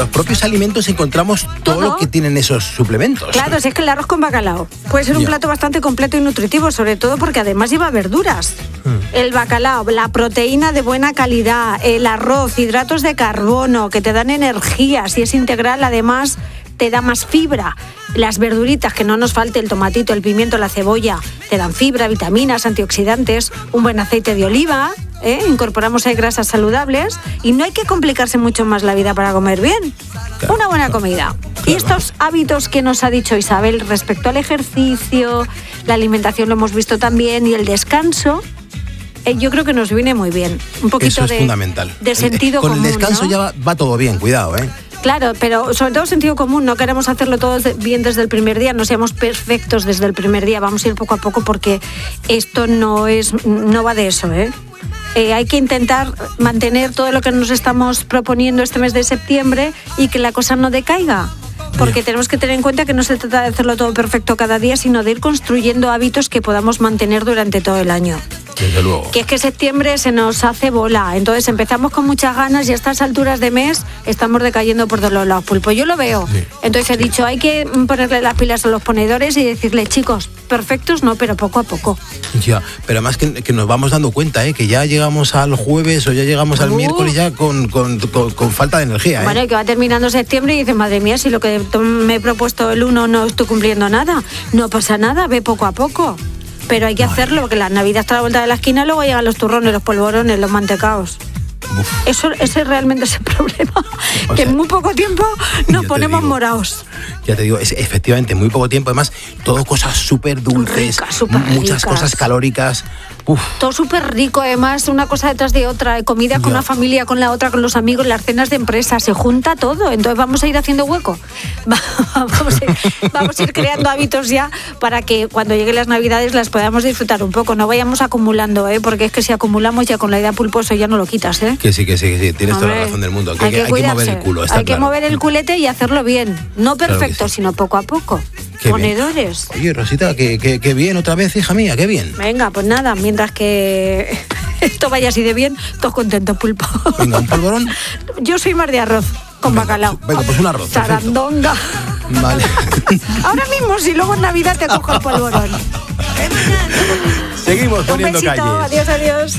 los propios alimentos encontramos todo lo que tienen esos suplementos. Claro, si es que el arroz con bacalao puede ser un plato bastante completo y nutritivo, sobre todo porque además lleva verduras. El bacalao, la proteína de buena calidad, el arroz, hidratos de carbono que te dan energía, si es integral además te da más fibra. Las verduritas, que no nos falte el tomatito, el pimiento, la cebolla, te dan fibra, vitaminas, antioxidantes, un buen aceite de oliva, incorporamos ahí grasas saludables y no hay que complicarse mucho más la vida para comer bien. Claro, una buena comida. Claro. Y estos hábitos que nos ha dicho Isabel respecto al ejercicio, la alimentación lo hemos visto también y el descanso, yo creo que nos viene muy bien. Un poquito eso es fundamental. De sentido común. Con el descanso, ¿no? Ya va todo bien, cuidado, Claro, pero sobre todo sentido común, no queremos hacerlo todo bien desde el primer día, no seamos perfectos desde el primer día, vamos a ir poco a poco porque esto no va de eso, hay que intentar mantener todo lo que nos estamos proponiendo este mes de septiembre y que la cosa no decaiga. Porque tenemos que tener en cuenta que no se trata de hacerlo todo perfecto cada día, sino de ir construyendo hábitos que podamos mantener durante todo el año. Desde luego. Que es que septiembre se nos hace bola, entonces empezamos con muchas ganas y a estas alturas de mes estamos decayendo por todos los lados, Pulpo. Yo lo veo. Sí. Entonces he dicho, hay que ponerle las pilas a los ponedores y decirle, chicos, perfectos no, pero poco a poco. Ya, pero además que nos vamos dando cuenta, que ya llegamos al jueves o ya llegamos al miércoles ya con falta de energía. Bueno, y que va terminando septiembre y dices, madre mía, si lo que me he propuesto el 1 no estoy cumpliendo nada. No pasa nada, ve poco a poco. Pero hay que hacerlo, porque la Navidad está a la vuelta de la esquina, luego llegan los turrones, los polvorones, los mantecaos. Ese realmente es el problema, que en muy poco tiempo nos ponemos moraos. Ya te digo, es efectivamente muy poco tiempo, además todo cosas súper dulces, muchas cosas calóricas. Todo súper rico, además una cosa detrás de otra, comida con una familia, con la otra, con los amigos, las cenas de empresa, se junta todo, entonces vamos a ir haciendo hueco, vamos a ir creando hábitos ya para que cuando lleguen las Navidades las podamos disfrutar un poco, no vayamos acumulando, porque es que si acumulamos ya con la idea pulposo ya no lo quitas, Que sí, tienes toda la razón del mundo, hay que mover el culo, está hay claro. Que mover el culete y hacerlo bien, no perfecto, sino poco a poco. Qué ponedores. Bien. Oye, Rosita, qué bien otra vez, hija mía, qué bien. Venga, pues nada, mientras que esto vaya así de bien, todos contentos, Pulpo. Venga, ¿un polvorón? Yo soy más de arroz con bacalao. Venga, pues un arroz. Sarandonga. Vale. Ahora mismo, si luego en Navidad te cojo el polvorón. Seguimos poniendo un besito, calles. Adiós.